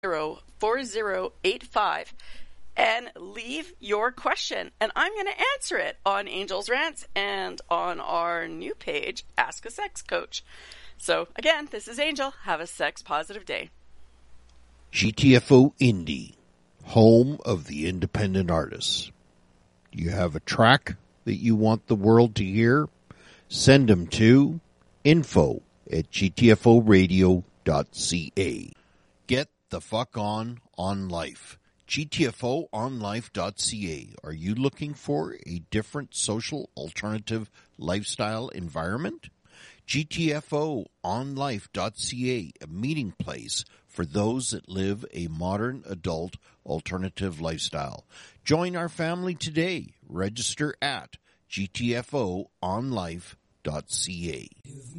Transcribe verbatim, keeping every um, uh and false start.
four zero eight five and leave your question, and I'm going to answer it on Angel's Rants and on our new page, Ask a Sex Coach. So, again, this is Angel. Have a sex-positive day. G T F O Indie, home of the independent artists. Do you have a track that you want the world to hear? Send them to info at g t f o radio dot c a. Get the fuck on on life. G T F O on life dot c a. Are you looking for a different social alternative lifestyle environment? G T F O on life dot c a, a meeting place for those that live a modern adult alternative lifestyle. Join our family today. Register at g t f o on life dot c a.